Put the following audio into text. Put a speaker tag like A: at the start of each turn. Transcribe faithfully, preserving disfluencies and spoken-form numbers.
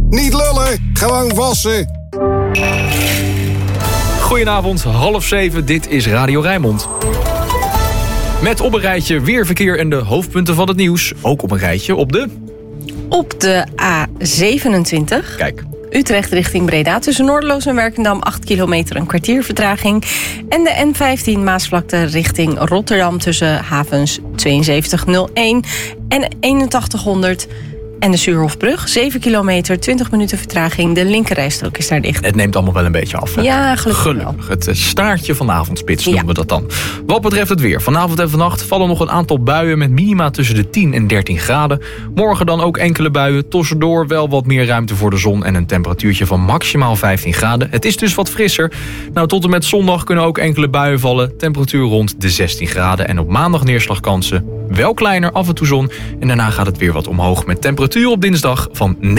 A: Niet lullen, gewoon wassen.
B: Goedenavond, half zeven, dit is Radio Rijnmond. Met op een rijtje weer verkeer en de hoofdpunten van het nieuws. Ook op een rijtje op de...
C: Op de A zevenentwintig.
B: Kijk.
C: Utrecht richting Breda tussen Noorderloos en Werkendam acht kilometer een kwartier vertraging. En de N vijftien Maasvlakte richting Rotterdam tussen havens tweeënzeventig nul één en eenentachtig honderd. En de Suurhofbrug, zeven kilometer, twintig minuten vertraging. De linkerrijstrook is daar dicht.
B: Het neemt allemaal wel een beetje af. Hè?
C: Ja, gelukkig,
B: gelukkig. Het staartje van de avondspits noemen
C: ja.
B: we dat dan. Wat betreft het weer. Vanavond en vannacht vallen nog een aantal buien met minima tussen de tien en dertien graden. Morgen dan ook enkele buien. Tussendoor wel wat meer ruimte voor de zon en een temperatuurtje van maximaal vijftien graden. Het is dus wat frisser. Nou, tot en met zondag kunnen ook enkele buien vallen. Temperatuur rond de zestien graden. En op maandag neerslagkansen wel kleiner, af en toe zon. En daarna gaat het weer wat omhoog met temperatuur op dinsdag van